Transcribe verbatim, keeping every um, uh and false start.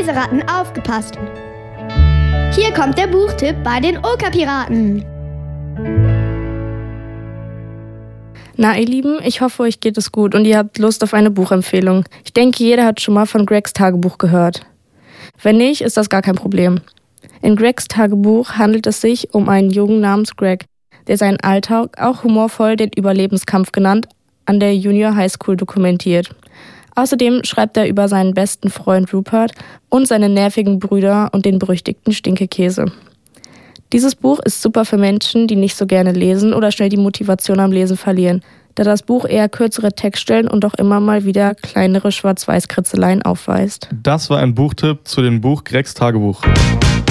Leseratten aufgepasst! Hier kommt der Buchtipp bei den Okerpiraten. Na ihr Lieben, ich hoffe, euch geht es gut und ihr habt Lust auf eine Buchempfehlung. Ich denke, jeder hat schon mal von Gregs Tagebuch gehört. Wenn nicht, ist das gar kein Problem. In Gregs Tagebuch handelt es sich um einen Jungen namens Greg, der seinen Alltag, auch humorvoll den Überlebenskampf genannt, an der Junior High School dokumentiert. Außerdem schreibt er über seinen besten Freund Rupert und seine nervigen Brüder und den berüchtigten Stinkekäse. Dieses Buch ist super für Menschen, die nicht so gerne lesen oder schnell die Motivation am Lesen verlieren, da das Buch eher kürzere Textstellen und auch immer mal wieder kleinere Schwarz-Weiß-Kritzeleien aufweist. Das war ein Buchtipp zu dem Buch Gregs Tagebuch.